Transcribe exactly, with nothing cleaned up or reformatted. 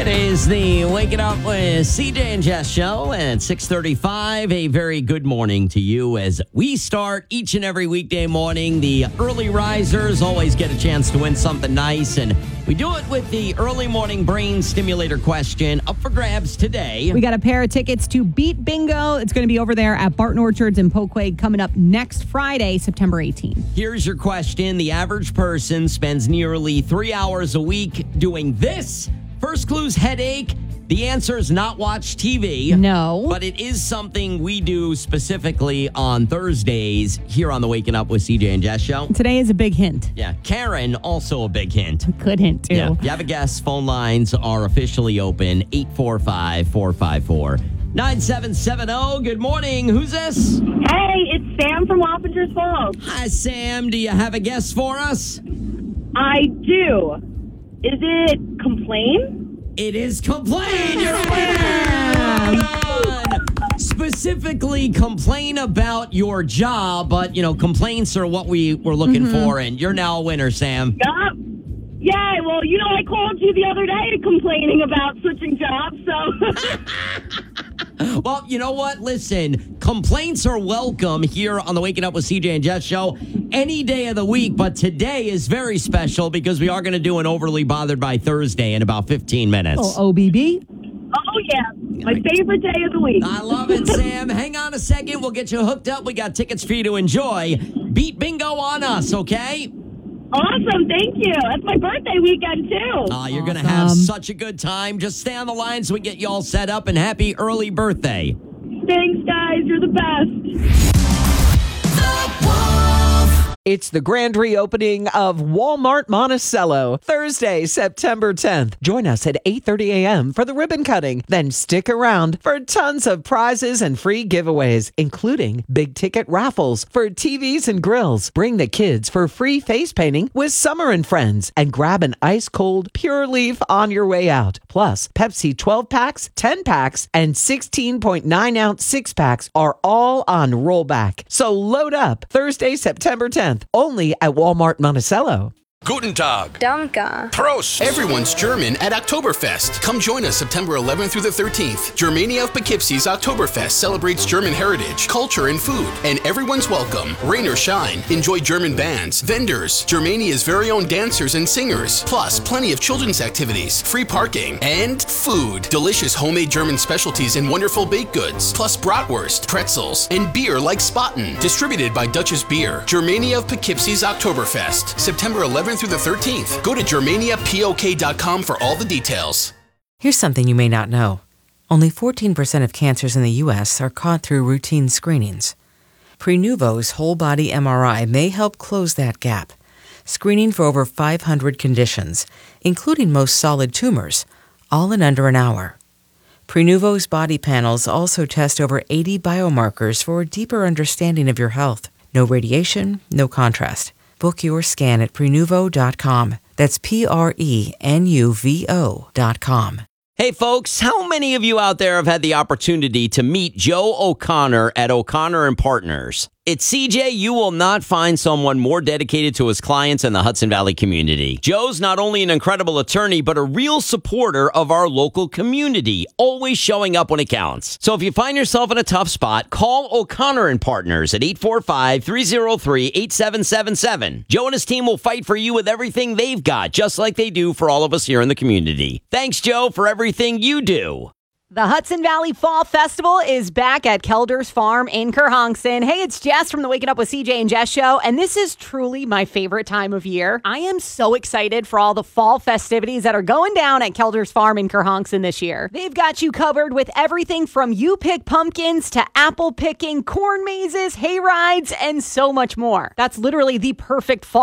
It is the Waking Up with C J and Jess show at six thirty-five. A very good morning to you as we start each and every weekday morning. The early risers always get a chance to win something nice, and we do it with the early morning brain stimulator question up for grabs today. We got a pair of tickets to Beat Bingo. It's going to be over there at Barton Orchards in Poquay coming up next Friday, September eighteenth. Here's your question. The average person spends nearly three hours a week doing this. First clue's headache. The answer is not watch T V. No. But it is something we do specifically on Thursdays here on the Waking Up with C J and Jess show. Today is a big hint. Yeah. Karen, also a big hint. Good hint, too. Yeah. If you have a guess, phone lines are officially open. eight four five, four five four, nine seven seven zero. Good morning. Who's this? Hey, it's Sam from Wappingers Falls. Hi, Sam. Do you have a guess for us? I do. Is it complain? It is complain. You're a winner. Well done. Specifically, complain about your job, but, you know, complaints are what we were looking mm-hmm. for, and you're now a winner, Sam. Yup. Yeah, well, you know, I called you the other day complaining about switching jobs, so... Well, you know what? Listen, complaints are welcome here on the Waking Up with C J and Jess show any day of the week, but today is very special because we are going to do an Overly Bothered by Thursday in about fifteen minutes. Oh, O B B? Oh, yeah. My favorite day of the week. I love it, Sam. Hang on a second. We'll get you hooked up. We got tickets for you to enjoy. Beat Bingo on us, okay? Awesome. Thank you. That's my birthday weekend, too. Oh, you're awesome. going to have such a good time. Just stay on the line so we get you all set up, and happy early birthday. Thanks, guys. You're the best. It's the grand reopening of Walmart Monticello, Thursday, September tenth. Join us at eight thirty a.m. for the ribbon cutting. Then stick around for tons of prizes and free giveaways, including big ticket raffles for T Vs and grills. Bring the kids for free face painting with Summer and Friends and grab an ice cold Pure Leaf on your way out. Plus, Pepsi twelve packs, ten packs, and sixteen point nine ounce six packs are all on rollback. So load up Thursday, September tenth. Only at Walmart Monticello. Guten Tag. Danke. Prost. Everyone's German at Oktoberfest. Come join us September eleventh through the thirteenth. Germania of Poughkeepsie's Oktoberfest celebrates German heritage, culture, and food. And everyone's welcome. Rain or shine. Enjoy German bands, vendors, Germania's very own dancers and singers. Plus, plenty of children's activities, free parking, and food. Delicious homemade German specialties and wonderful baked goods. Plus bratwurst, pretzels, and beer like Spaten. Distributed by Dutchess Beer. Germania of Poughkeepsie's Oktoberfest. September eleventh through the thirteenth. Go to germania pok dot com for all the details. Here's something you may not know. Only fourteen percent of cancers in the U S are caught through routine screenings. Prenuvo's whole-body M R I may help close that gap, screening for over five hundred conditions, including most solid tumors, all in under an hour. Prenuvo's body panels also test over eighty biomarkers for a deeper understanding of your health. No radiation, no contrast. Book your scan at prenuvo dot com. That's P R E N U V O dot com. Hey, folks, how many of you out there have had the opportunity to meet Joe O'Connor at O'Connor and Partners? At C J, you will not find someone more dedicated to his clients in the Hudson Valley community. Joe's not only an incredible attorney, but a real supporter of our local community, always showing up when it counts. So if you find yourself in a tough spot, call O'Connor and Partners at eight four five, three oh three, eight seven seven seven. Joe and his team will fight for you with everything they've got, just like they do for all of us here in the community. Thanks, Joe, for everything you do. The Hudson Valley Fall Festival is back at Kelder's Farm in Kerhonkson. Hey, it's Jess from the Waking Up with C J and Jess show, and this is truly my favorite time of year. I am so excited for all the fall festivities that are going down at Kelder's Farm in Kerhonkson this year. They've got you covered with everything from you pick pumpkins to apple picking, corn mazes, hay rides, and so much more. That's literally the perfect fall